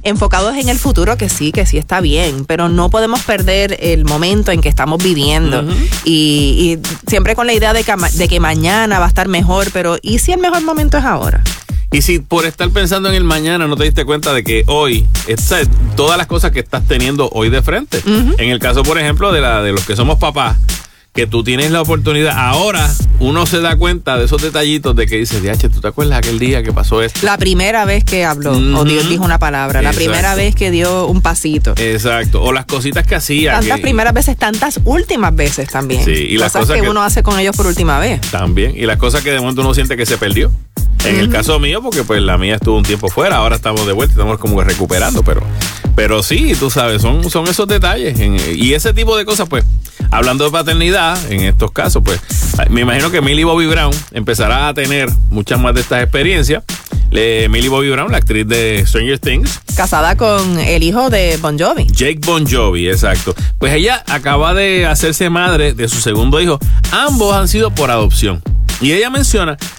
enfocados en el futuro, que sí está bien, pero no podemos perder el momento en que estamos viviendo. Y siempre con la idea de que mañana va a estar mejor, pero ¿y si el mejor momento es ahora? Y si por estar pensando en el mañana no te diste cuenta de que hoy, todas las cosas que estás teniendo hoy de frente. En el caso, por ejemplo, de los que somos papás, que tú tienes la oportunidad, ahora uno se da cuenta de esos detallitos de que dices, diache, ¿tú te acuerdas aquel día que pasó esto? La primera vez que habló, o dijo una palabra, la primera vez que dio un pasito. Exacto, o las cositas que hacía. Tantas primeras veces, tantas últimas veces también. Sí, y las cosas que uno hace con ellos por última vez. También, y las cosas que de momento uno siente que se perdió. En el caso mío, porque pues la mía estuvo un tiempo fuera, ahora estamos de vuelta, estamos como que recuperando, pero sí, tú sabes, son esos detalles. Y ese tipo de cosas, pues, hablando de paternidad, en estos casos, pues, me imagino que Millie Bobby Brown empezará a tener muchas más de estas experiencias. Millie Bobby Brown, la actriz de Stranger Things. Casada con el hijo de Bon Jovi. Jake Bon Jovi, exacto. Pues ella acaba de hacerse madre de su segundo hijo. Ambos han sido por adopción. Y ella menciona